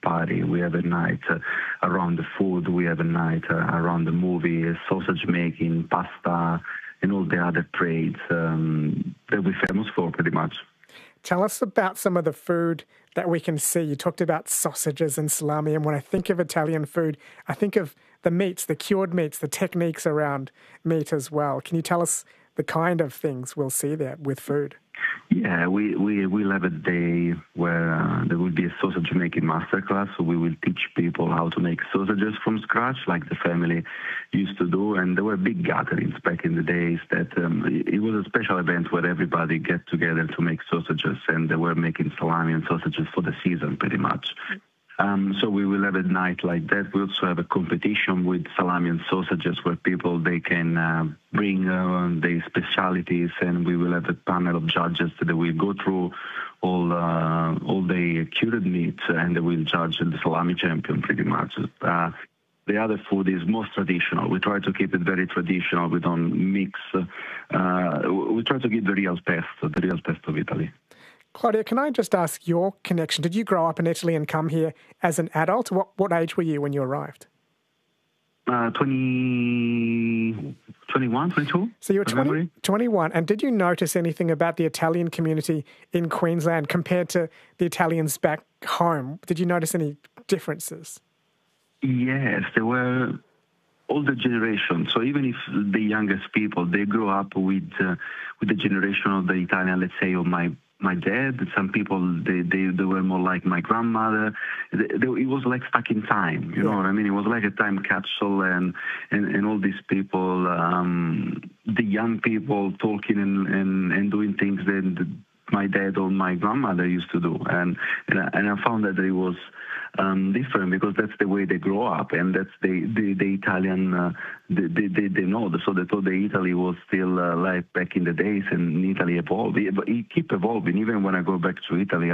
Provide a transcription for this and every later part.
party. We have a night around the food. We have a night around the movie, sausage making, pasta, and all the other trades that we're famous for, pretty much. Tell us about some of the food that we can see. You talked about sausages and salami, and when I think of Italian food, I think of the meats, the cured meats, the techniques around meat as well. Can you tell us the kind of things we'll see there with food? Yeah, we will have a day where there will be a sausage making masterclass. So we will teach people how to make sausages from scratch, like the family used to do. And there were big gatherings back in the days that it was a special event where everybody get together to make sausages, and they were making salami and sausages for the season, pretty much. So we will have a night like that. We also have a competition with salami and sausages where people, they can bring their specialities, and we will have a panel of judges that will go through all the cured meats, and they will judge the salami champion pretty much. The other food is most traditional. We try to keep it very traditional. We don't mix. We try to keep the real pesto of Italy. Claudia, can I just ask your connection? Did you grow up in Italy and come here as an adult? What age were you when you arrived? 21, 22. So you were 21. And did you notice anything about the Italian community in Queensland compared to the Italians back home? Did you notice any differences? Yes, there were all the generations. So even if the youngest people, they grew up with the generation of the Italian, let's say, of my dad. Some people, they were more like my grandmother. It was like stuck in time, you know what I mean? It was like a time capsule, and all these people, the young people talking and doing things that my dad or my grandmother used to do. And I found that it was different because that's the way they grow up, and that's the Italian, they know. So they thought that Italy was still like back in the days, and Italy evolved. It keep evolving. Even when I go back to Italy,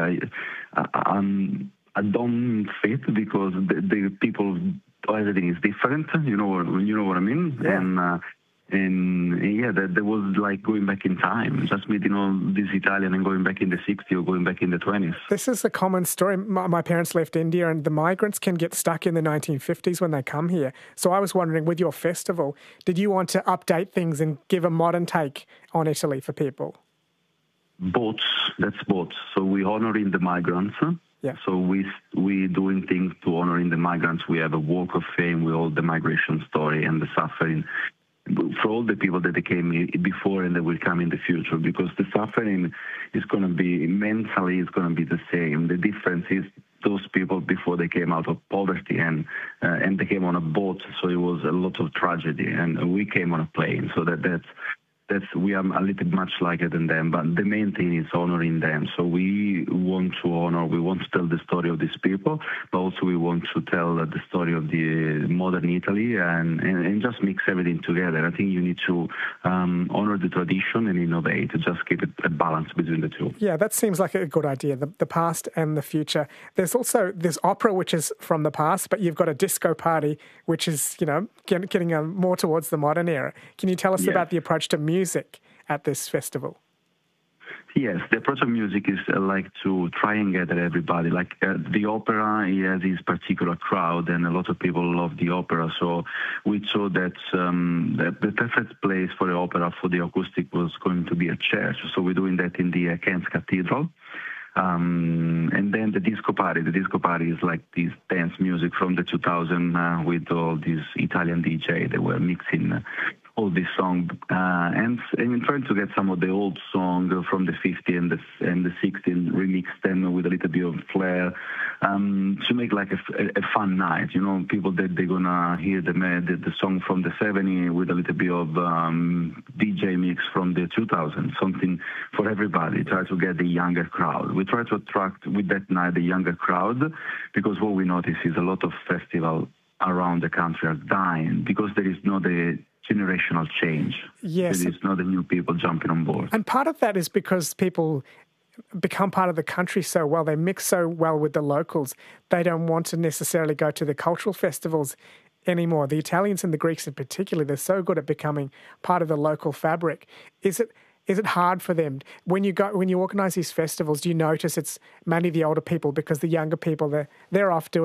I don't fit because the people, everything is different. You know what I mean? Yeah. And yeah, that was like going back in time, just meeting all these Italian and going back in the 60s or going back in the 20s. This is a common story. My parents left India, and the migrants can get stuck in the 1950s when they come here. So I was wondering, with your festival, did you want to update things and give a modern take on Italy for people? Both. That's both. So we're honoring the migrants. Yeah. So we doing things to honoring the migrants. We have a walk of fame with all the migration story and the suffering for all the people that they came before and that will come in the future, because the suffering is going to be mentally is going to be the same. The difference is those people before they came out of poverty and they came on a boat, so it was a lot of tragedy, and we came on a plane, so that's we are a little much lighter than them, but the main thing is honoring them. So we want to tell the story of these people, but also we want to tell the story of the modern Italy and just mix everything together. I think you need to honor the tradition and innovate, just keep it a balance between the two. Yeah, that seems like a good idea, the past and the future. There's also this opera, which is from the past, but you've got a disco party, which is, getting more towards the modern era. Can you tell us about the approach to music at this festival? Yes, the approach of music is like to try and gather everybody. Like the opera, it has this particular crowd, and a lot of people love the opera. So we saw that the perfect place for the opera, for the acoustic, was going to be a church. So we're doing that in the Cairns Cathedral. And then the disco party. The disco party is like this dance music from the 2000 with all these Italian DJ that were mixing all these songs and trying to get some of the old songs from the 50s and the 60s, remix them with a little bit of flair to make like a fun night. People that they're gonna hear the song from the 70s with a little bit of DJ mix from the 2000s, something for everybody. Try to get the younger crowd. We try to attract with that night the younger crowd, because what we notice is a lot of festivals around the country are dying because there is not a generational change. Yes. There is not the new people jumping on board. And part of that is because people become part of the country so well, they mix so well with the locals, they don't want to necessarily go to the cultural festivals anymore. The Italians and the Greeks in particular, they're so good at becoming part of the local fabric. Is it hard for them when you organise these festivals? Do you notice it's mainly the older people, because the younger people they're off doing